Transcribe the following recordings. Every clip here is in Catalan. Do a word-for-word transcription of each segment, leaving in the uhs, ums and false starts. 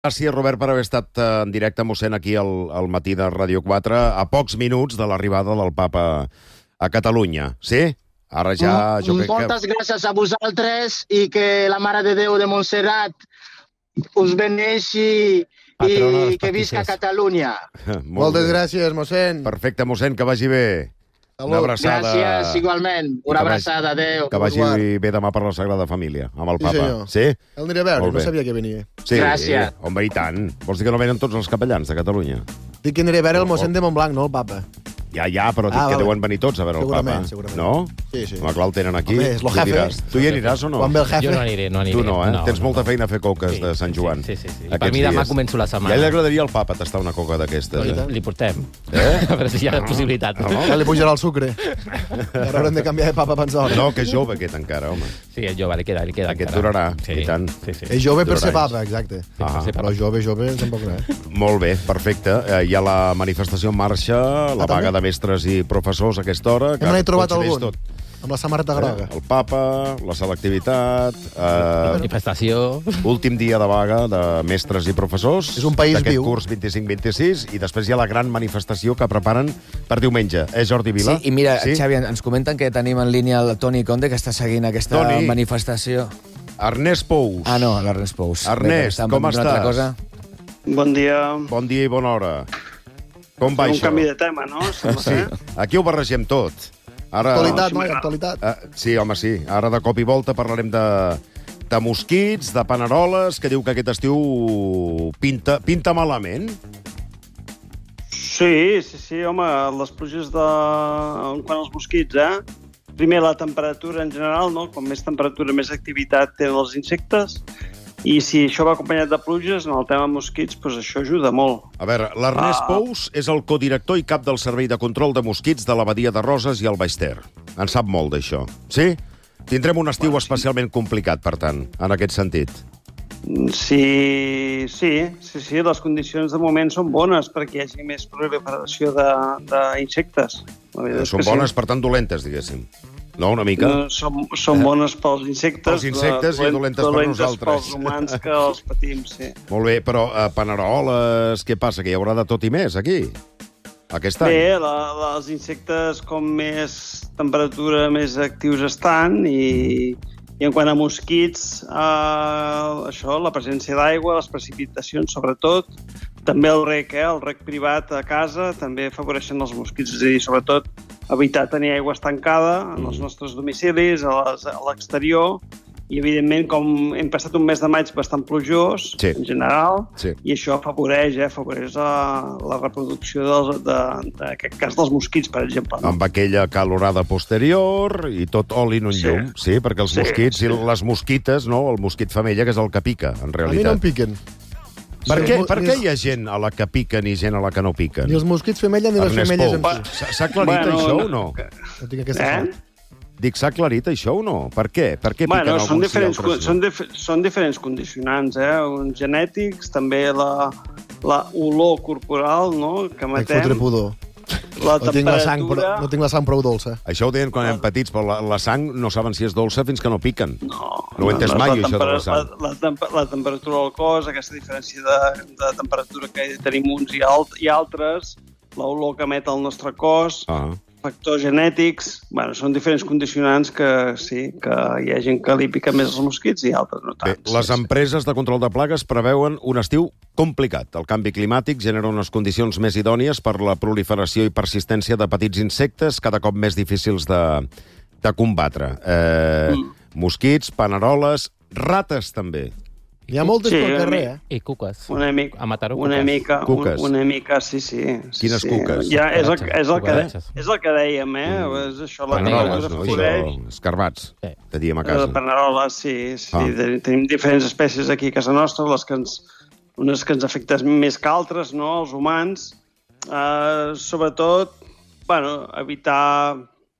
Gràcies, Robert, per haver estat en directe, mossèn, aquí al, al matí de Ràdio quatre, a pocs minuts de l'arribada del papa a Catalunya. Sí? Ara ja... Jo crec Moltes que... gràcies a vosaltres i que la Mare de Déu de Montserrat us beneixi i que visca Catalunya. Moltes gràcies, mossèn. Perfecte, mossèn, que vagi bé. Una abraçada. Gràcies, igualment. Una abraçada, adéu. Que vagi bé demà per la Sagrada Família, amb el Sí, papa. senyor. Sí? El aniré a veure, no sabia que venia. Sí, Gràcies. home, i tant. Vols dir que no venen tots els capellans de Catalunya? Dic que aniré a veure el mossèn de Montblanc, no el papa. Ja, ja, però dic Ah, que vale. deuen venir tots a veure el Segurament, papa. segurament. No? Sí, sí. Home, clar, el tenen aquí. Home, és lo Tu jefe. diràs. Tu hi aniràs o no? Quan ve el jefe... Jo no aniré, no aniré. Tu no, eh? No, Tens no, molta no. feina a fer coques Sí, de Sant Joan. Sí, sí, sí. I Aquests per mi demà dies. començo la setmana. Ja li agradaria al papa tastar una coca d'aquestes, Li, eh? li portem. Eh? A veure si hi ha possibilitat. Ja li pujarà el sucre. Ara haurem de canviar de papa abans d'hora. No, que és jove aquest encara, home. Sí, és jove, li queda, li queda. Aquest encara. durarà, sí, i tant. Sí, sí. És jove per Durarà ser anys. papa, exacte. Sí, per ser Però papa. jove, jove, tampoc no, eh? Molt bé, perfecte. Eh, Hi ha la manifestació en marxa, la també? vaga de mestres i professors a aquesta hora. que Hem n'he trobat coincideix algun, tot. amb la samarreta groga. Eh, El papa, la selectivitat... Eh, Manifestació... últim dia de vaga de mestres i professors. És un país d'aquest viu. curs vint-i-cinc vint-i-sis, i després hi ha la gran manifestació que preparen per diumenge. Eh, Jordi Vila? Sí, i mira, Sí? Xavi, ens comenten que tenim en línia el Toni Conde, que està seguint aquesta Toni. manifestació. Ernest Pous. Ah, no, l'Ernest Pous. Ernest, Bé, com amb una altra estàs? Cosa. Bon dia. Bon dia i bona hora. Com va Un això? canvi de tema, no? Sembla Sí, ser. aquí ho barregem tot. Ara... Actualitat, no? Actualitat. Uh, sí, home, sí. Ara de cop i volta parlarem de, de mosquits, de paneroles, que diu que aquest estiu pinta, pinta malament. Sí, sí, sí, home, les pluges de... En quant als mosquits, eh? Primer, la temperatura en general, no? Com més temperatura, més activitat tenen els insectes. I si això va acompanyat de pluges, en el tema mosquits, doncs això ajuda molt. A veure, l'Ernest Ah. Pous és el codirector i cap del Servei de Control de Mosquits de la Badia de Roses i el Baix Ter. En sap molt d'això. Sí? Tindrem un estiu Bueno, sí. especialment complicat, per tant, en aquest sentit. Sí, sí, sí, sí, les condicions de moment són bones perquè hi hagi més proliferació de- d'insectes. La veritat és Són que sí. bones, per tant, dolentes, diguéssim. No, una mica? No, són, són bones pels insectes, Pels insectes i dolentes per nosaltres. pels humans que els patim, sí. Molt bé, però uh, paneroles, què passa? Que hi haurà de tot i més, aquí? Aquest any? Bé, la, la, els insectes com més temperatura, més actius estan i, i en quant a mosquits, eh, això, la presència d'aigua, les precipitacions sobretot, també el rec, eh, el rec privat a casa també afavoreixen els mosquits, és a dir, sobretot evitar tenir aigua estancada en els nostres domicilis, a les- a l'exterior, i evidentment, com hem passat un mes de maig bastant plujós, Sí. en general, Sí. i això afavoreix, eh, afavoreix la, la reproducció dels, de, de, en aquest cas dels mosquits, per exemple. No? Amb aquella calorada posterior i tot oli en un Sí. llum. Sí, perquè els Sí, mosquits sí. i les mosquites, no? El mosquit femella, que és el que pica, en A mi no realitat. em piquen. Per, Sí. què, Ni per els- què hi ha gent a la que piquen i gent a la que no piquen? Ni els mosquits femella ni les Ernest femelles en Pous, si. s'ha s'ha aclarit Bueno, això no, o no? No tinc aquesta Eh? sort. Dic, s'ha aclarit això o no? Per què? Per què piquen Bueno, alguns són i diferents, altres no? són, dif són diferents condicionants, eh? Uns genètics, també la, la olor corporal, no?, que Vaig fotre matem, pudor. la No tinc, la sang, temperatura... però, no tinc la sang prou dolça. Això ho deien quan érem petits, però la, la sang no saben si és dolça fins que no piquen. No, No ho he entès no, mai, la això de la tempera- sang. La, la, temp la temperatura del cos, aquesta diferència de, de temperatura que tenim uns i, alt i altres, l'olor que emet el nostre cos, Ah. factors genètics, bueno, són diferents condicionants que sí, que hi ha gent que li pica més els mosquits i altres no Bé, tant. les Sí, sí. empreses de control de plagues preveuen un estiu complicat. El canvi climàtic genera unes condicions més idònies per la proliferació i persistència de petits insectes cada cop més difícils de, de combatre. Eh, Mm. Mosquits, paneroles, rates també. N'hi ha moltes Sí, pel una carrer, mica. eh? I cuques. Una mica, A Mataró, una cuques. mica, Cuques. un, una mica, sí, sí. sí Quines sí. cuques? Ja, és, el, és, el que, Cucaratges. és el que dèiem, eh? Mm. És això, la Paneroles, temperatura no? afavoreix. Això, escarbats, Sí. que diem a De casa. paneroles, sí. sí. Ah. Ah. Tenim diferents espècies aquí a casa nostra, les que ens, unes que ens afecten més que altres, no?, els humans. Uh, sobretot, bueno, evitar...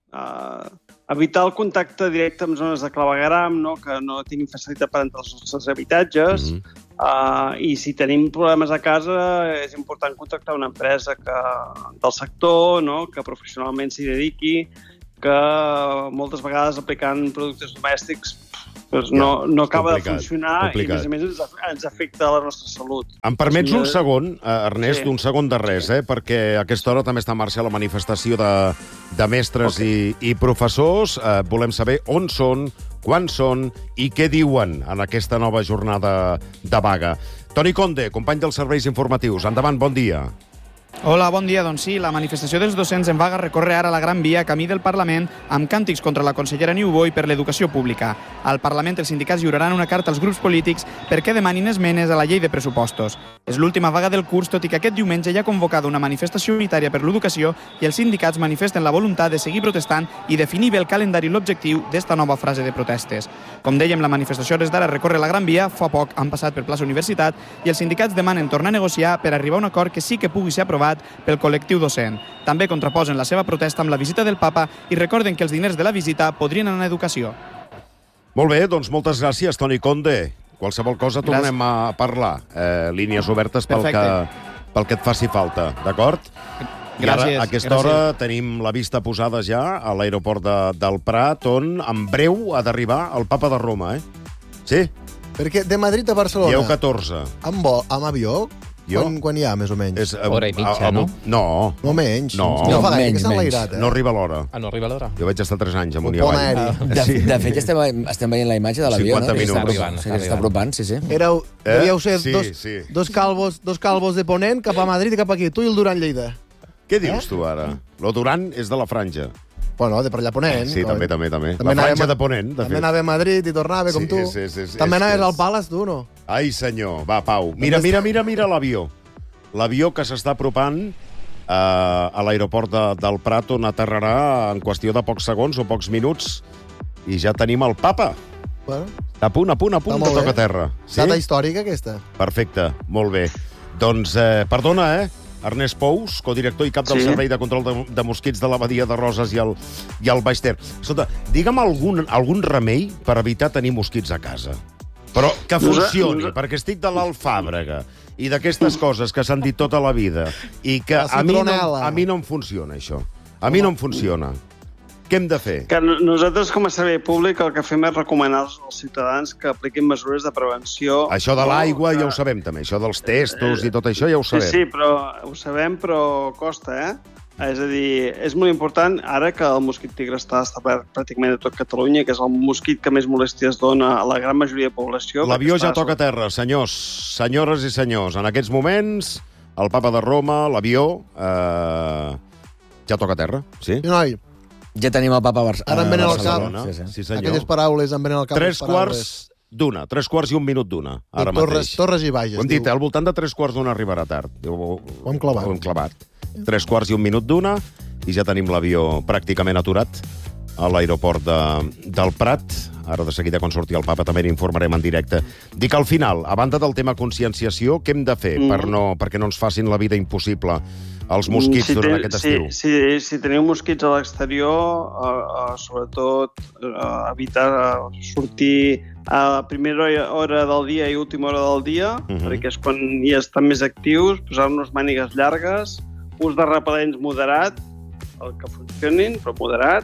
Uh, evitar el contacte directe amb zones de clavegueram, no?, que no tinguin facilitat per entrar als nostres habitatges. Mhm. Uh, I si tenim problemes a casa, és important contactar una empresa que, del sector, no?, que professionalment s'hi dediqui, que moltes vegades aplicant productes domèstics Pues no, no acaba complicat, de funcionar complicat. i, a més a més, ens, ens afecta la nostra salut. Em permets Sí, un segon, eh, Ernest, sí. un segon de res, eh, perquè a aquesta hora també està en marxa la manifestació de, de mestres okay. i, i professors. Eh, volem saber on són, quan són i què diuen en aquesta nova jornada de vaga. Toni Conde, company dels serveis informatius. Endavant, bon dia. Hola, bon dia. Doncs sí, la manifestació dels docents en vaga recorre ara la Gran Via, camí del Parlament, amb càntics contra la consellera Niubó i per l'educació pública. Al Parlament els sindicats lliuraran una carta als grups polítics perquè demanin esmenes a la llei de pressupostos. És l'última vaga del curs, tot i que aquest diumenge hi ha convocada una manifestació unitària per l'educació i els sindicats manifesten la voluntat de seguir protestant i definir bé el calendari i l'objectiu d'esta nova fase de protestes. Com dèiem, la manifestació des d'ara recorre la Gran Via, fa poc han passat per plaça Universitat i els sindicats demanen tornar a negociar per arribar a un acord que sí que pugui ser aprovat pel col·lectiu docent. També contraposen la seva protesta amb la visita del papa i recorden que els diners de la visita podrien anar a educació. Molt bé, doncs moltes gràcies, Toni Conde. Qualsevol cosa tornem a parlar. Eh, línies obertes pel que, pel que et faci falta, d'acord? I ara, Gràcies. a aquesta gràcies. hora, tenim la vista posada ja a l'aeroport de, del Prat, on en breu ha d'arribar el papa de Roma, eh? Sí? Perquè de Madrid a Barcelona... Dieu catorze. Amb, vol, amb avió? Jo? Quan, quan hi ha, més o menys? És, Hora i mitja, a, a, no? No. No menys. No. no fa gaire, menys, que s'ha menys. enlairat, eh? No arriba l'hora. Ah, no arriba l'hora? Jo vaig estar tres anys amunt i Un pont avall. aeri. De, Sí. de fet, estem, estem veient la imatge de l'avió, no? cinquanta minuts. Està Està arribant, sí, està està apropant, sí, sí. Éreu, Eh? devíeu ser Sí, dos, sí. dos, calvos, dos calvos de Ponent cap a Madrid i cap aquí. Tu i el Duran Lleida. Què dius tu ara? Lo Duran és de la franja. Bueno, de per allà a Ponent. Sí, també, també, també. També La franja anàvem- de Ponent, de També fet. anava a Madrid i tornava, com Sí, tu. sí, sí, sí, També és anaves que al és- Palace, tu, no? Ai, senyor. Va, Pau. Mira, mira, mira, mira l'avió. L'avió que s'està apropant eh, a l'aeroport de, del Prat, on aterrarà en qüestió de pocs segons o pocs minuts, i ja tenim el papa. Bueno, A punt, a punt, a punt, Està que molt toca bé. terra. Sí? data històrica, aquesta. Perfecte, molt bé. Doncs, eh, perdona, eh? Ernest Pous, codirector i cap del Sí. Servei de Control de, de Mosquits de la Badia de Roses i el, i el Baix Ter. Escolta, digue'm algun, algun remei per evitar tenir mosquits a casa. Però que funcioni, Nosa- perquè estic de l'alfàbrega i d'aquestes coses que s'han dit tota la vida i que La a mi, no, citronel·la. a mi no em funciona, això. A mi no em funciona. Què hem de fer? Que no- nosaltres, com a servei públic, el que fem és recomanar als als ciutadans que apliquin mesures de prevenció. Això de no? l'aigua ja Que- ho sabem, també. Això dels testos i tot això ja ho Sí, sabem. sí, però ho sabem, però costa, eh? És a dir, és molt important, ara que el mosquit tigre està establert pràcticament a tot Catalunya, que és el mosquit que més molèsties dona a la gran majoria de població. L'avió perquè ja està- toca terra, senyors, senyores i senyors. En aquests moments, el papa de Roma, l'avió, eh, ja toca terra, sí? I, noi, Ja tenim el papa a, Bar Ara em a venen al Barcelona. cap. Sí, sí. Sí, senyor. aquelles paraules em venen al cap. Tres les paraules. quarts d'una, tres quarts i un minut d'una, ara Torres, mateix. Torres i Bages. Ho hem dit, diu. al voltant de tres quarts d'una arribarà tard. Ho, ho, Ho hem clavat. Ho hem clavat. Tres quarts i un minut d'una i ja tenim l'avió pràcticament aturat a l'aeroport de, del Prat. Ara, de seguida, quan surti el papa, també n'informarem en directe. Dic, al final, a banda del tema conscienciació, què hem de fer Mm. per no, perquè no ens facin la vida impossible els mosquits Si durant te- aquest estiu? Si, si, si teniu mosquits a l'exterior, uh, uh, sobretot uh, evitar uh, sortir a primera hora del dia i última hora del dia, uh Mhm. -huh. perquè és quan ja estan més actius, posar-nos mànigues llargues, ús de repel·lents moderat, el que funcionin, però moderat,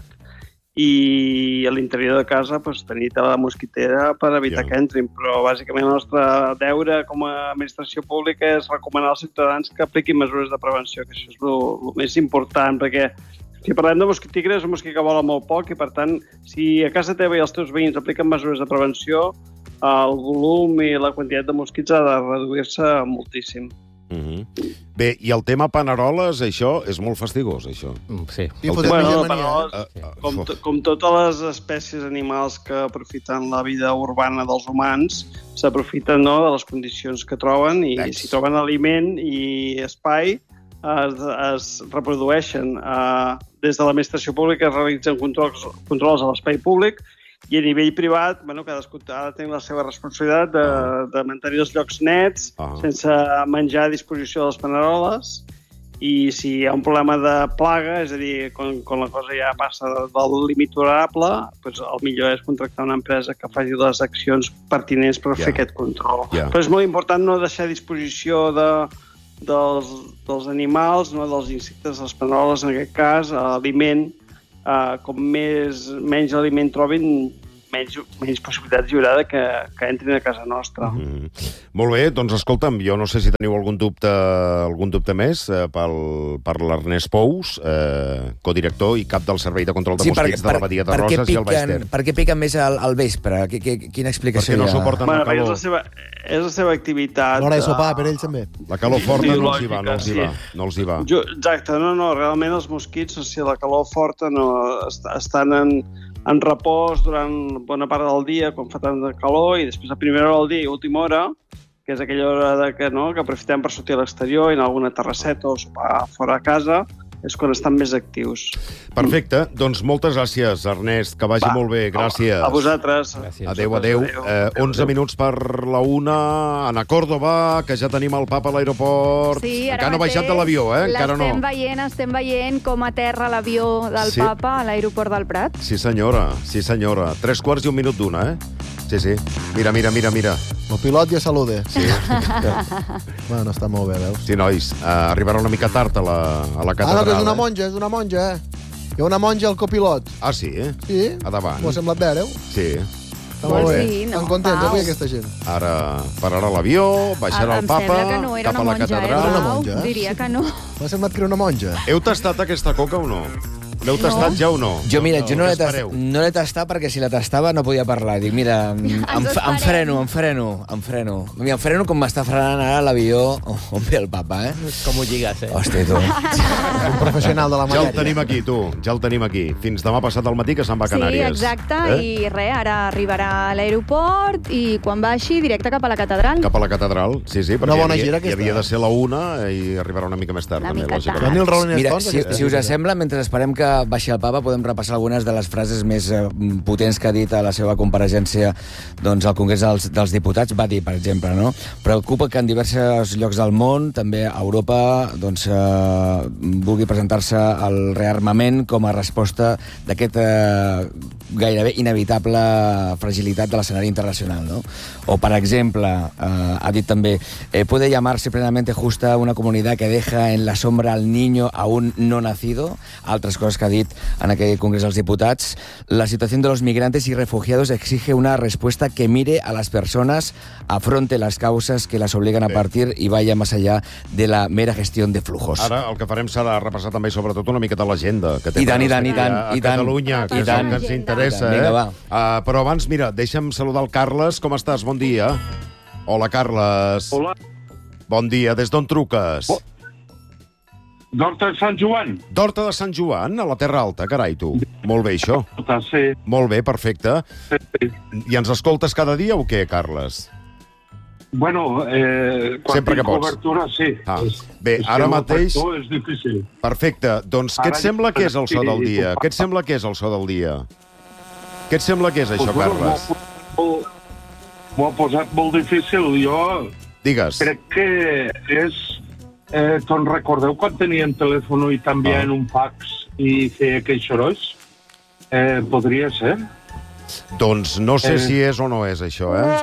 i a l'interior de casa pues, tenir tela mosquitera per evitar Ja. que entrin. Però bàsicament el nostre deure com a administració pública és recomanar als ciutadans que apliquin mesures de prevenció, que això és el més important, perquè si parlem de mosquit tigre és un mosquit que vola molt poc i, per tant, si a casa teva i els teus veïns apliquen mesures de prevenció, el volum i la quantitat de mosquits ha de reduir-se moltíssim. Uh -huh. Bé, i el tema paneroles, això és molt fastigós, això. Mm, Sí. I El fotem Bueno, hegemonia, però, Uh, uh, com, to- com totes les espècies animals que aprofiten la vida urbana dels humans, s'aprofiten, no, de les condicions que troben i Ex. si troben aliment i espai es, es reprodueixen. Uh, des de l'administració pública es realitzen controls, controls a l'espai públic i a nivell privat, bueno, cadascú ha de tenir la seva responsabilitat de, de mantenir els llocs nets, Ah. sense menjar a disposició de les paneroles, i si hi ha un problema de plaga, és a dir, quan, quan la cosa ja passa del límit tolerable, doncs el millor és contractar una empresa que faci les accions pertinents per Ja. fer aquest control. Ja. Però és molt important no deixar a disposició de, dels, dels animals, no, dels insectes, les paneroles, en aquest cas, aliment. Uh, com més, menys aliment trobin, menys, menys possibilitats hi haurà de que, que entrin a casa nostra. Mm. Molt bé, doncs escolta'm, jo no sé si teniu algun dubte, algun dubte més eh, pel, per l'Ernest Pous, eh, codirector i cap del Servei de Control de Sí, Mosquits de la Badia de per què Roses i el Baix Ter. piquen, per què piquen més al, al vespre? Qui- qui- Quina explicació Perquè no hi ha? suporten Bueno, la perquè és calor. la seva, és la seva activitat. L'hora de sopar, eh, per ells també. La calor forta no els hi va, no els hi Sí. va. No els hi va. Jo, exacte, no, no, realment els mosquits, o sigui, la calor forta no, est estan en, en repòs durant bona part del dia, quan fa tant de calor, i després a primera hora del dia i última hora, que és aquella hora de que, no, que aprofitem per sortir a l'exterior, i en alguna terrasseta o sopar fora de casa, és quan estan més actius. Perfecte, doncs moltes gràcies, Ernest, que vagi Va, molt bé, gràcies. A, a vosaltres. Gràcies. Adéu, adéu. Eh, onze minuts per la una, Ana Córdoba, que ja tenim el papa a l'aeroport. Sí, ara Encara no ha baixat de l'avió, eh? Encara no. L'estem veient, estem veient com aterra l'avió del Sí. papa a l'aeroport del Prat. Sí, senyora, sí, senyora. Tres quarts i un minut d'una, eh? Sí, sí. Mira, mira, mira, mira. El pilot ja saluda. Sí, Bueno, està molt bé, veus? sí nois, eh, arribarà una mica tard a la, a la Ah, catedral. no, que és una eh? monja, és una monja, eh? Hi ha una monja al copilot. Ah, sí? Eh? Sí? A davant. M'ho ha semblat veure, Sí. Està molt Pues bé. sí, no, Estan contents Pau. avui, aquesta gent. Ara pararà l'avió, baixarà em el papa, sembla que no era cap a una la monja, catedral. Era eh, una Pau? monja, eh? Diria que no. M'ha semblat que era una monja. Heu tastat aquesta coca o no? L'heu tastat ja o no? Jo, mira, jo no Què l'he tastat, espereu? no l'he tastat perquè si la tastava no podia parlar. Dic, mira, em, em, em esperem. freno, em freno, em freno. Mira, em freno com m'està frenant ara l'avió on ve el papa, eh? Com ho lligues, eh? Hòstia, tu. Un professional de la Ja el matèria. tenim aquí, tu. Ja el tenim aquí. Fins demà passat al matí, que se'n va a Sí, Canàries. exacte, Eh? i res, ara arribarà a l'aeroport i quan baixi directe cap a la catedral. Cap a la catedral, sí, sí, perquè Una bona hi havia, gira, hi aquesta. havia de ser la una i arribarà una mica més tard, Una també, mica lògicament. tard. Dani el Rolling Mira, Stones, si, aquesta. si us sembla, mentre esperem que baixi el papa, podem repassar algunes de les frases més eh, potents que ha dit a la seva compareixença doncs, al Congrés dels, dels Diputats. Va dir, per exemple, no? Preocupa que en diversos llocs del món, també a Europa, doncs, eh, vulgui presentar-se el rearmament com a resposta d'aquest eh, gairebé inevitable fragilitat de l'escenari internacional, no? O, per exemple, eh, ha dit també eh, puede llamarse plenamente justa una comunidad que deja en la sombra al niño aún no nacido. Altres coses que ha dit en aquell Congrés dels Diputats. La situación de los migrantes y refugiados exige una respuesta que mire a las personas, afronte las causas que las obligan a Bé. partir y vaya más allá de la mera gestión de flujos. Ara el que farem serà repassar també, sobretot, una miqueta l'agenda que té I tant, per i tant, i aquí tant, a, a i tant. Catalunya, que I és tant. el que ens interessa. Vinga, eh? va. Uh, però abans, mira, deixa'm saludar el Carles. Com estàs? Bon dia. Hola, Carles. Hola, Bon dia. Des d'on truques? Oh. d'Horta de Sant Joan. D'Horta de Sant Joan, a la Terra Alta, carai, tu. Molt bé, això. Sí, Molt bé, perfecte. sí. I ens escoltes cada dia o què, Carles? Bueno, eh, quan Sempre que tinc pots. cobertura, sí. Ah, És- bé, és que ara el mateix- factor és difícil. Perfecte. Doncs què et Ara sembla ja- que és el so del sí, dia? sí. Què et sembla que és el so del dia? Què et sembla que és això, Pues, bueno, Carles? m'ho- M'ho ha posat molt difícil. Jo Digues. crec que és... Eh, te'n recordeu quan teníem telèfon i t'enviaven Ah. un fax i feia aquells sorolls? Eh, podria ser. Doncs no sé Eh. si és o no és, això, eh?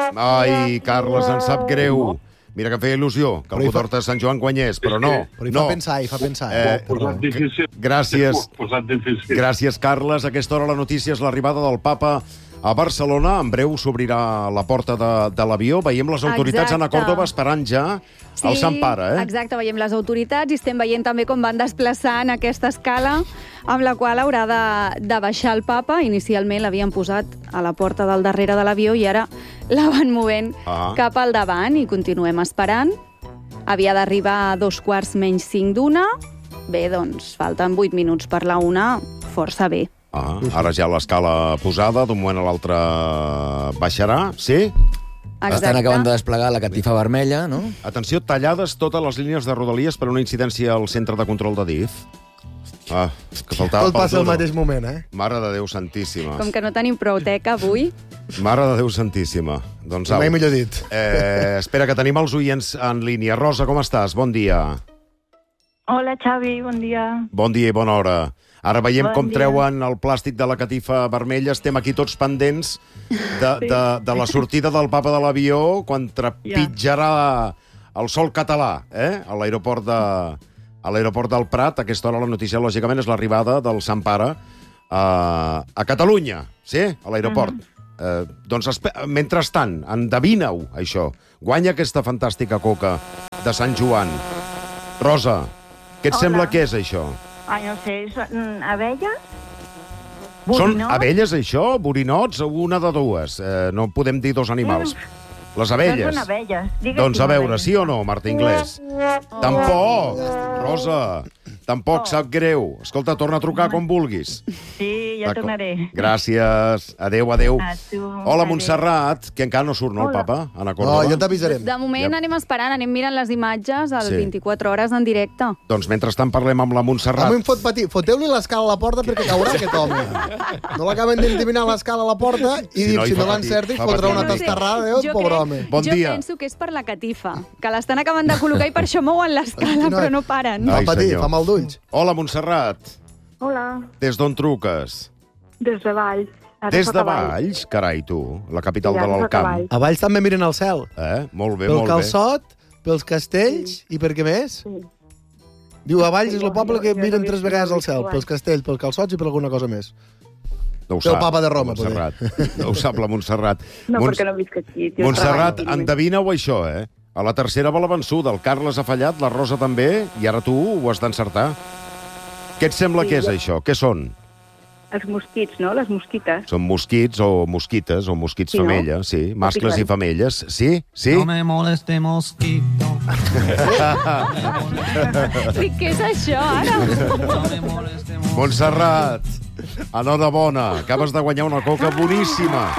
Ai, Carles, em sap greu. Mira que em feia il·lusió que Però hi el fa- d'Horta de Sant Joan guanyés, però no. Però hi no. fa pensar, hi fa pensar. Eh, Eh, M'ho ha posat difícil. gràcies. M'ho ha posat difícil. Gràcies, Carles. A aquesta hora la notícia és l'arribada del papa a Barcelona. En breu s'obrirà la porta de, de l'avió. Veiem les autoritats, Exacte. Ana Córdoba, esperant ja el Sant Pare, eh? Exacte, veiem les autoritats i estem veient també com van desplaçant aquesta escala amb la qual haurà de, de baixar el papa. Inicialment l'havien posat a la porta del darrere de l'avió i ara la van movent Ah. cap al davant i continuem esperant. Havia d'arribar a dos quarts menys cinc d'una. Bé, doncs, falten vuit minuts per la una, força bé. Ah, ara ja l'escala posada, d'un moment a l'altre baixarà, sí? Estan acabant de desplegar la catifa vermella, no? Atenció, tallades totes les línies de Rodalies per una incidència al centre de control de D I F. Ah, que faltava Tot pel passa al duro. mateix moment, eh? Mare de Déu Santíssima. Com que no tenim prou teca avui, Mare de Déu Santíssima. Doncs Mai au. millor dit. Eh, espera, que tenim els oients en línia. Rosa, com estàs? Bon dia. Hola, Xavi, bon dia. Bon dia i bona hora. Ara veiem Bon com dia. treuen el plàstic de la catifa vermella. Estem aquí tots pendents de, Sí. de, de la sortida del papa de l'avió quan trepitjarà el sol català, eh? A l'aeroport de, a l'aeroport del Prat. A aquesta hora la notícia, lògicament, és l'arribada del Sant Pare a, a Catalunya, sí? A l'aeroport. Uh-huh. eh, doncs, mentrestant, endevina-ho, això. Guanya aquesta fantàstica coca de Sant Joan. Rosa, què et Hola. sembla que és això? Ai, no sé, són abelles? Són Borinots? abelles, això? Borinots? Una de dues. Eh, no podem dir dos animals. Les abelles. Doncs són abelles. Digues Doncs que a són veure, abelles. sí o no, Marta Inglés? Tampoc, Rosa. Tampoc, sap greu. Escolta, torna a trucar quan vulguis. Sí, ja D'acord. tornaré. Gràcies. Adéu, adéu. A tu. Hola, Montserrat, que encara no surt, no, el Hola. papa? Ana No, Córdoba? ja t'avisarem. De moment Ja. anem esperant, anem mirant les imatges al Sí. vint-i-quatre hores en directe. Doncs mentrestant parlem amb la A Montserrat. mi em fot patir. Foteu-li l'escala a la porta perquè caurà aquest home. No l'acaben d'endiminar l'escala a la porta i Si diu, no, si hi fa no patir, l'encerta i fa fotrà patir. una No sé, tastarrada, Déu, jo pobre crec- home. Bon jo dia. penso que és per la catifa, que l'estan acabant de col·locar i per això mouen l'escala, No, però no paren. Ai, Fa patir, senyor. fa mal d'ulls. Hola, Montserrat. Hola, Des d'on truques? des de Valls. Ara Des soc de a Valls. Valls? Carai, tu, la capital Sí, de ara soc a l'Alcamp. Valls. A Valls també miren al cel. Eh? Molt bé, Pel molt bé. calçot, pels castells i per què més? Sí. Diu, a Valls és el Jo- poble que jo- jo miren he tres vist- vegades jo he al vist cel, Valls. pels castells, pels calçots i per alguna cosa més. No ho Té el sap, papa de Roma, Montserrat. No ho sap la Montserrat. No, Mons- perquè no visc aquí. tio, Montserrat, treball, endevina-ho això, eh? A la tercera va la vençuda. El Carles ha fallat, la Rosa també, i ara tu ho has d'encertar. Què et sembla Sí, que és jo- això? Què són? Els mosquits, no? Les mosquites. Són mosquits o mosquites o mosquits Sí, no? femelles, sí. Mascles i piquen. femelles. Sí? Sí? No me moleste mosquito. I què és això, ara? No me moleste mosquito. Montserrat, enhorabona. Acabes de guanyar una coca boníssima.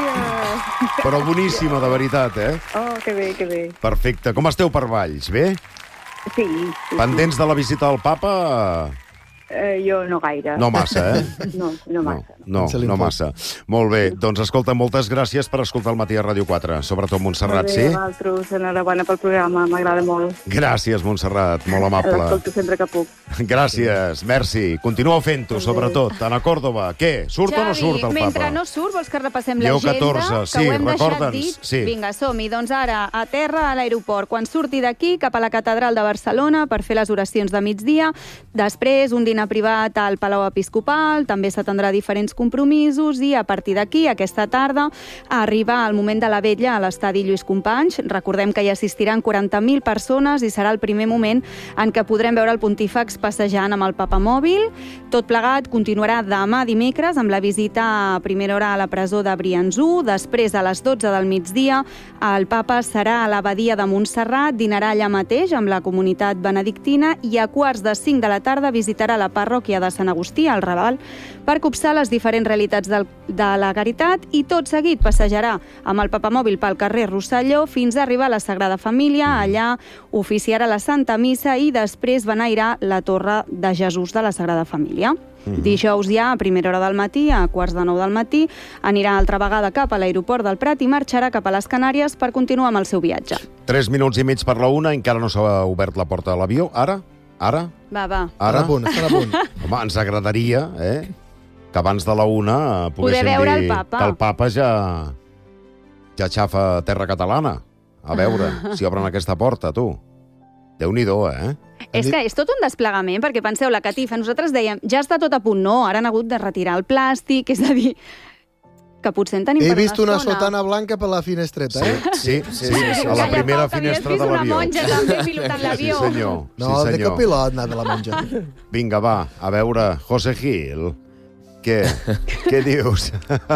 Però boníssima, de veritat, eh? Oh, que bé, que bé. Perfecte. Com esteu per Valls? Bé? Sí, sí. Pendents de la visita del papa? Eh, jo no gaire. No massa, eh? No, no massa. No, Se li no fot. massa. Molt bé, doncs escolta, moltes gràcies per escoltar el matí a Ràdio quatre, sobretot Montserrat, Molt sí? bé, vosaltres, enhorabona pel programa, m'agrada molt. Gràcies, Montserrat, molt amable. L'escolto sempre que puc. Gràcies, merci. Continueu fent-ho, sobretot. Ana Córdoba, què? Surt o no surt el mentre papa? no surt, vols que repassem Lleó l'agenda? catorze, sí, que ho hem deixat recorda'ns, dit? sí. Vinga, som-hi. Doncs ara, a terra, a l'aeroport. Quan surti d'aquí, cap a la catedral de Barcelona per fer les oracions de migdia. Després, un dinar privat al Palau Episcopal. També s'atendrà diferents compromisos i a partir d'aquí, aquesta tarda, arriba el moment de la vetlla a l'estadi Lluís Companys. Recordem que hi assistiran quaranta mil persones i serà el primer moment en què podrem veure el pontífex passejant amb el papa mòbil. Tot plegat continuarà demà dimecres amb la visita a primera hora a la presó de Briançó. Després, a les dotze del migdia, el papa serà a l'abadia de Montserrat, dinarà allà mateix amb la comunitat benedictina i a quarts de cinc de la tarda visitarà la parròquia de Sant Agustí, al Raval, per copsar les diferents realitats del, de la caritat i tot seguit passejarà amb el papamòbil pel carrer Rosselló fins a arribar a la Sagrada Família. Allà oficiarà la Santa Missa i després beneirà la Torre de Jesús de la Sagrada Família. Mm-hmm. Dijous ja, a primera hora del matí, a quarts de nou del matí, anirà altra vegada cap a l'aeroport del Prat i marxarà cap a les Canàries per continuar amb el seu viatge. Tres minuts i mig per la una, encara no s'ha obert la porta de l'avió. Ara? Ara? Va, va. Ara? Estan a punt, estan a punt. Home, ens agradaria, eh?, que abans de la una eh, poguéssim Poder veure dir el papa. que el papa ja, ja xafa terra catalana. A veure si obren aquesta porta, tu. Déu-n'hi-do, eh? És que és tot un desplegament, perquè penseu, la catifa, nosaltres dèiem, ja està tot a punt, no, ara han hagut de retirar el plàstic, és a dir, que potser en tenim He per vist una estona. sotana blanca per la finestreta, eh? Sí, sí, sí, sí, a la Calla, primera Pau, que havies finestra vist de una l'avió. monja també pilotant l'avió. Sí, senyor. No, sí, de senyor. copilot anava la monja. Vinga, va, a veure, José Gil, què? Què dius?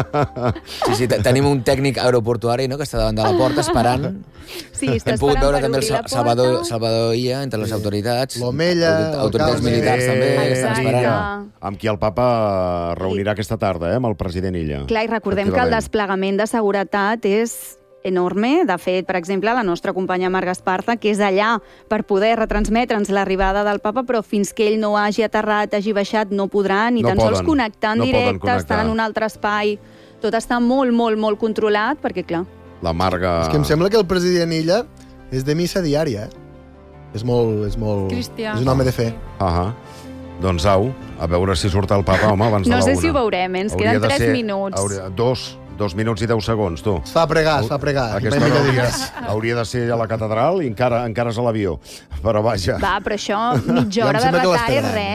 Sí, sí, te- tenim un tècnic aeroportuari, no?, que està davant de la porta esperant. Sí, està Hem pogut esperant veure per també el obrir la Sa- Salvador, porta. Salvador Illa entre les autoritats. L'Omella, Autor- Autoritats el militars Calme. també, que estan Exacte. esperant. Amb qui el papa reunirà aquesta tarda, eh, amb el president Illa. Clar, i recordem que el Efectivament. desplegament de seguretat és enorme. De fet, per exemple, la nostra companya Marga Esparza, que és allà per poder retransmetre'ns l'arribada del papa, però fins que ell no hagi aterrat, hagi baixat, no podrà ni No tan poden, sols connectar en no poden directe, connectar. estar en un altre espai. Tot està molt, molt, molt controlat, perquè, clar, La Marga... És que em sembla que el president Illa és de missa diària, eh? És molt... És, molt... Cristià. és un home de fe. Ah, doncs au, a veure si surt el papa, home, abans no de la sé una. si ho veurem, eh? Ens Hauria queden de tres ser- minuts. Hauria, dos, dos minuts i deu segons, tu. Es fa pregar, es fa pregar. Aquesta Mai hora millor hauria, dit. hauria de ser a la catedral i encara, encara és a l'avió. Però vaja... Va, però això, mitja Jo em hora de sembla que retard és l'esperaran, res.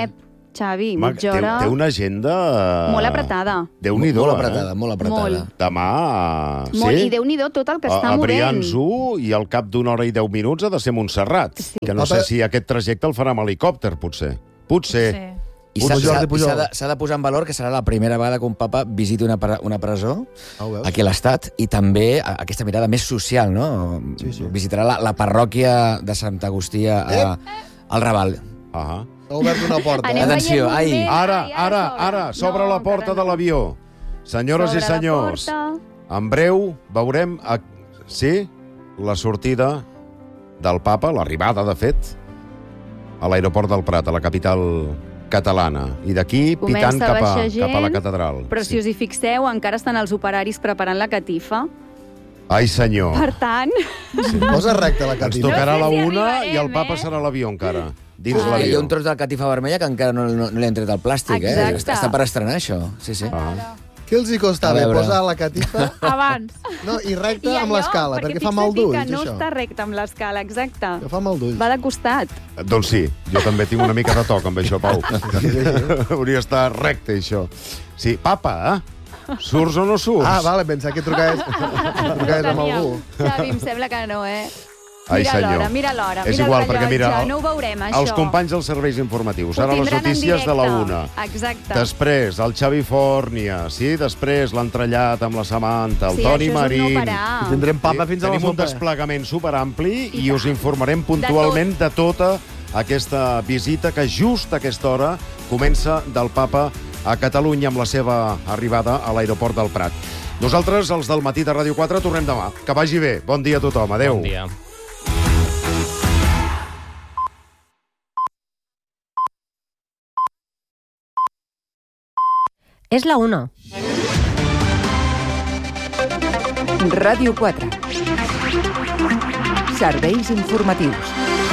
Xavi, Ma, mitja té, hora... té una agenda... Molt apretada. Déu-n'hi-do, Molt apretada, eh? molt apretada. Molt. Demà... Molt, sí? I Déu-n'hi-do tot el que està a, a movent. Brians u i al cap d'una hora i deu minuts ha de ser Montserrat. Sí. Que no sé si aquest trajecte el farà amb helicòpter, potser. Potser. Sí. I s'ha Jordi Pujol. de, s'ha de posar en valor que serà la primera vegada que un papa visiti una, pre- una presó Ah, ho veus? aquí a l'Estat i també a- aquesta mirada més social, no? Sí, sí. Visitarà la, la parròquia de Sant Agustí a, a, al Raval. Ah. Ha obert una porta. Anem Eh? Atenció, veient ai. moviment. Ara, Ai, ara, s'obre. ara, s'obre No, la porta encara de no. l'avió. Senyores i S'obre la senyors, porta. en breu veurem, a... sí, la sortida del papa, l'arribada, de fet, a l'aeroport del Prat, a la capital catalana. I d'aquí Comença pitant a cap a, baixar gent, cap a la catedral. Però si us hi fixeu, encara estan els operaris preparant la catifa. Ai, senyor. Per tant... Posa recta la Ens catifa. tocarà No la sé si una arribarem, i el papa eh? serà a l'avió encara. Dins Ah, hi ha l'avió. un tros de la catifa vermella que encara no, no, no li han tret el plàstic, eh? Exacte. Està, està per estrenar, això. Sí, sí. Ah. Què els hi costa A bé veure. posar la catifa Abans. no, i recta I amb l'escala? Perquè fa mal d'ulls, d'ulls, que no això. està recte amb l'escala, exacte. Que fa mal d'ulls. Va de costat. Doncs sí, jo també tinc una mica de toc amb això, Pau. Hauria d'estar recte, això. Sí, papa, eh? Surts o no surts? Ah, vale, pensava que trucaves, trucaves amb algú. Xavi, em sembla que no, eh? Ai, Mira senyor. l'hora, mira l'hora, És mira igual, el perquè rellotge, mira, no ho veurem, això. els companys dels serveis informatius. Ho Ara les tindran en notícies de la directe. una. Exacte. Després, el Xavi Fórnia, sí? Després, l'entrellat amb la Samantha, el Sí, Toni això és un Marín. no parar. I tindrem papa fins a la Tenim un sopa. desplegament superampli i, I us informarem puntualment de, tota aquesta visita que just a aquesta hora comença del papa a Catalunya amb la seva arribada a l'aeroport del Prat. Nosaltres, els del Matí de Ràdio quatre, tornem demà. Que vagi bé. Bon dia a tothom. Adéu. Bon dia. És la una. Ràdio quatre. Serveis informatius.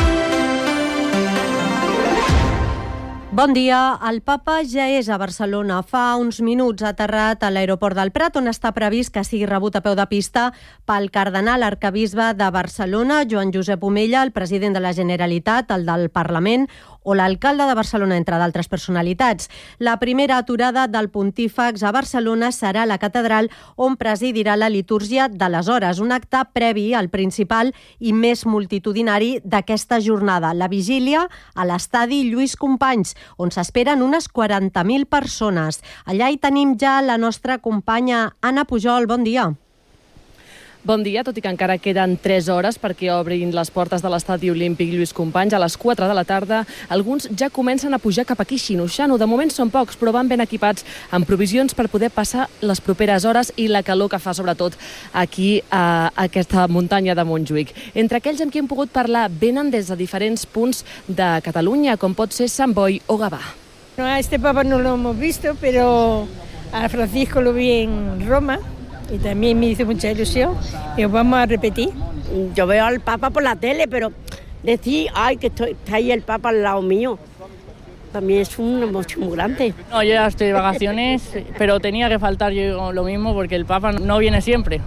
Bon dia. El papa ja és a Barcelona. Fa uns minuts ha aterrat a l'aeroport del Prat, on està previst que sigui rebut a peu de pista pel cardenal arquebisbe de Barcelona, Joan Josep Omella, el president de la Generalitat, el del Parlament, o l'alcalde de Barcelona, entre d'altres personalitats. La primera aturada del pontífex a Barcelona serà a la catedral, on presidirà la litúrgia de les hores, un acte previ al principal i més multitudinari d'aquesta jornada, la vigília a l'estadi Lluís Companys, on s'esperen unes quaranta mil persones. Allà hi tenim ja la nostra companya Anna Pujol. Bon dia. Bon dia, tot i que encara queden tres hores perquè obrin les portes de l'estadi olímpic Lluís Companys a les quatre de la tarda. Alguns ja comencen a pujar cap aquí, xinoxano. De moment són pocs, però van ben equipats amb provisions per poder passar les properes hores i la calor que fa, sobretot, aquí a aquesta muntanya de Montjuïc. Entre aquells amb qui hem pogut parlar venen des de diferents punts de Catalunya, com pot ser Sant Boi o Gavà. No, a este papa no lo hemos visto, pero a Francisco lo vi en Roma. Y también me hizo mucha ilusión y os vamos a repetir. Yo veo al Papa por la tele, pero decir, ay, que estoy, está ahí el Papa al lado mío, también es una emoción muy grande. No, yo ya estoy de vacaciones, pero tenía que faltar yo lo mismo porque el Papa no viene siempre.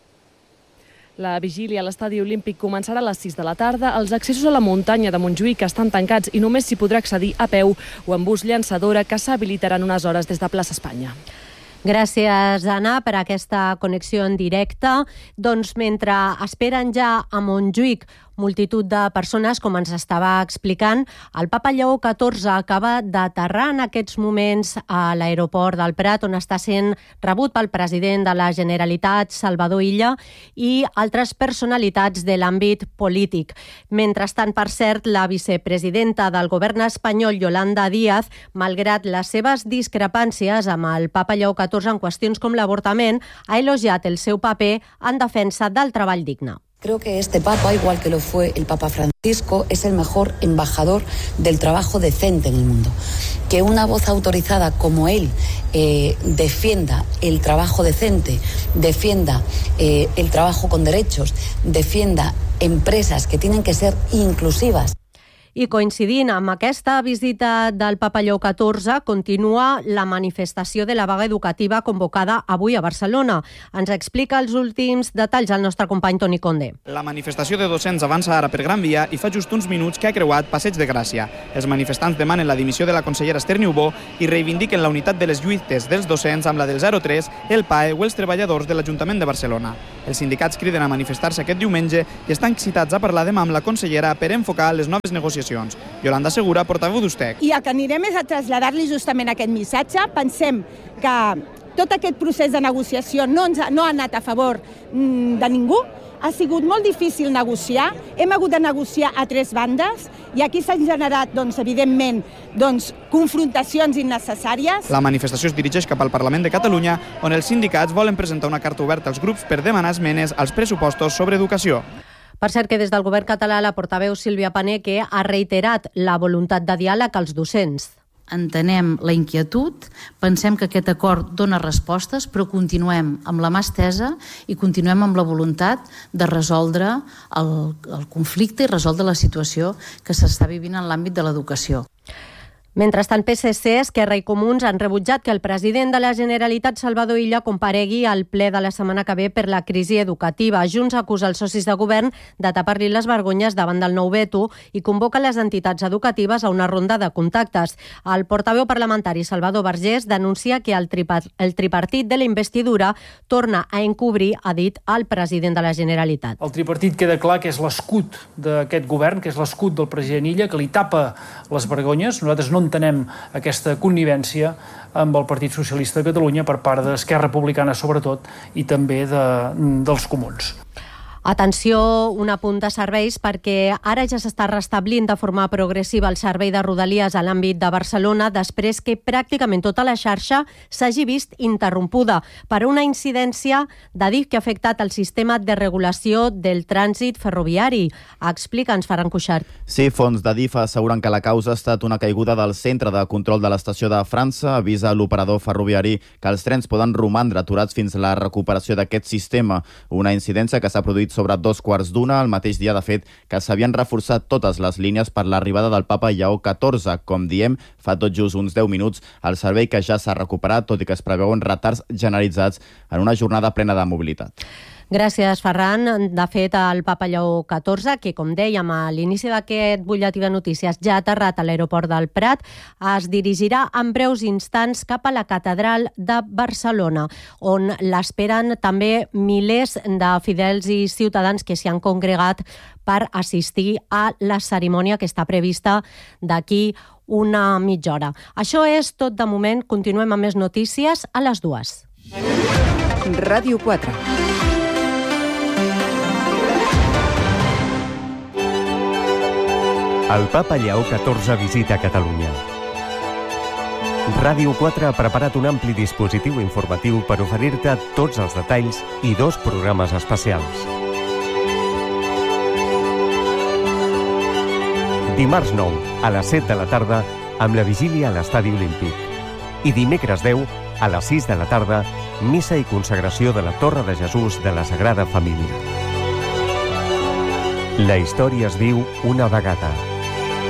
La vigília a l'estadi olímpic començarà a les sis de la tarda. Els accessos a la muntanya de Montjuïc estan tancats i només s'hi podrà accedir a peu o amb bus llançadora, que s'habilitaran unes hores des de Plaça Espanya. Gràcies, Anna, per aquesta connexió en directe. Doncs mentre esperen ja a Montjuïc multitud de persones, com ens estava explicant, el papa Lleó catorze acaba d'aterrar en aquests moments a l'aeroport del Prat, on està sent rebut pel president de la Generalitat, Salvador Illa, i altres personalitats de l'àmbit polític. Mentrestant, per cert, la vicepresidenta del govern espanyol, Yolanda Díaz, malgrat les seves discrepàncies amb el papa Lleó catorze en qüestions com l'avortament, ha elogiat el seu paper en defensa del treball digne. Creo que este Papa, igual que lo fue el Papa Francisco, es el mejor embajador del trabajo decente en el mundo. Que una voz autorizada como él eh, defienda el trabajo decente, defienda eh, el trabajo con derechos, defienda empresas que tienen que ser inclusivas. I coincidint amb aquesta visita del Papa Lleó catorze, continua la manifestació de la vaga educativa convocada avui a Barcelona. Ens explica els últims detalls el nostre company Toni Conde. La manifestació de docents avança ara per Gran Via i fa just uns minuts que ha creuat Passeig de Gràcia. Els manifestants demanen la dimissió de la consellera Esther Niubó i reivindiquen la unitat de les lluites dels docents amb la del zero tres, el P A E o els treballadors de l'Ajuntament de Barcelona. Els sindicats criden a manifestar-se aquest diumenge i estan excitats a parlar demà amb la consellera per enfocar les noves negociacions. Yolanda Segura, portaveu d'U S T E C. I el que anirem és a traslladar-li justament aquest missatge. Pensem que tot aquest procés de negociació no, ens ha, no ha anat a favor de ningú. Ha sigut molt difícil negociar, hem hagut de negociar a tres bandes i aquí s'han generat, doncs, evidentment, doncs, confrontacions innecessàries. La manifestació es dirigeix cap al Parlament de Catalunya, on els sindicats volen presentar una carta oberta als grups per demanar esmenes als pressupostos sobre educació. Per cert que des del govern català la portaveu Sílvia Paneque ha reiterat la voluntat de diàleg als docents. Entenem la inquietud, pensem que aquest acord dona respostes, però continuem amb la mà estesa i continuem amb la voluntat de resoldre el, el conflicte i resoldre la situació que s'està vivint en l'àmbit de l'educació. Mentrestant, P S C, Esquerra i Comuns han rebutjat que el president de la Generalitat, Salvador Illa, comparegui al ple de la setmana que ve per la crisi educativa. Junts acusa els socis de govern de tapar-li les vergonyes davant del nou veto i convoca les entitats educatives a una ronda de contactes. El portaveu parlamentari Salvador Vergés denuncia que el, tripart, el tripartit de la investidura torna a encobrir, ha dit, el president de la Generalitat. El tripartit queda clar que és l'escut d'aquest govern, que és l'escut del president Illa, que li tapa les vergonyes. Nosaltres no entenem aquesta connivència amb el Partit Socialista de Catalunya per part d'Esquerra Republicana, sobretot, i també de, dels comuns. Atenció, un apunt de serveis, perquè ara ja s'està restablint de forma progressiva el servei de Rodalies a l'àmbit de Barcelona després que pràcticament tota la xarxa s'hagi vist interrompuda per una incidència d'Adif que ha afectat el sistema de regulació del trànsit ferroviari. Explica'ns, Ferran Cuixart. Sí, fons d'Adif asseguren que la causa ha estat una caiguda del centre de control de l'estació de França. Avisa l'operador ferroviari que els trens poden romandre aturats fins a la recuperació d'aquest sistema. Una incidència que s'ha produït sobre dos quarts d'una, el mateix dia, de fet, que s'havien reforçat totes les línies per l'arribada del Papa Lleó catorze. Com diem, fa tot just uns deu minuts, el servei que ja s'ha recuperat, tot i que es preveuen retards generalitzats en una jornada plena de mobilitat. Gràcies, Ferran. De fet, el Papa Lleó catorze, que, com dèiem a l'inici d'aquest butlletí de notícies, ja ha aterrat a l'aeroport del Prat, es dirigirà en breus instants cap a la Catedral de Barcelona, on l'esperen també milers de fidels i ciutadans que s'hi han congregat per assistir a la cerimònia que està prevista d'aquí una mitja hora. Això és tot de moment. Continuem amb més notícies a les dues. Ràdio quatre. El Papa Lleó catorze visita Catalunya. Ràdio quatre ha preparat un ampli dispositiu informatiu per oferir-te tots els detalls i dos programes especials. Dimarts nou, a les set de la tarda, amb la vigília a l'Estadi Olímpic. I dimecres deu, a les sis de la tarda, missa i consagració de la Torre de Jesús de la Sagrada Família. La història es viu una vegada.